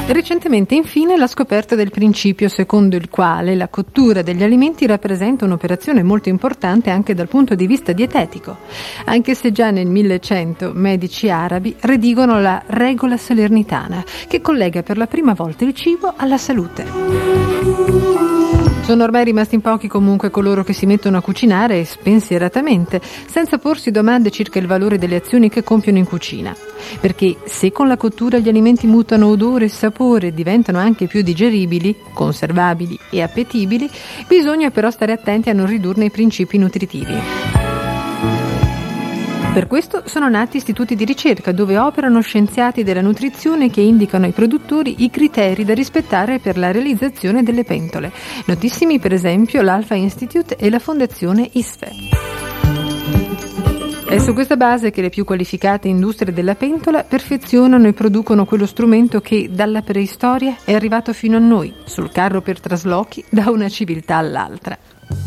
Recentemente, infine, la scoperta del principio secondo il quale la cottura degli alimenti rappresenta un'operazione molto importante anche dal punto di vista dietetico, anche se già nel 1100 medici arabi redigono la regola salernitana, che collega per la prima volta il cibo alla salute. Sono ormai rimasti in pochi comunque coloro che si mettono a cucinare spensieratamente, senza porsi domande circa il valore delle azioni che compiono in cucina. Perché se con la cottura gli alimenti mutano odore e sapore e diventano anche più digeribili, conservabili e appetibili, bisogna però stare attenti a non ridurne i principi nutritivi. Per questo sono nati istituti di ricerca dove operano scienziati della nutrizione che indicano ai produttori i criteri da rispettare per la realizzazione delle pentole. Notissimi per esempio l'Alpha Institute e la Fondazione ISFE. È su questa base che le più qualificate industrie della pentola perfezionano e producono quello strumento che dalla preistoria è arrivato fino a noi, sul carro per traslochi da una civiltà all'altra.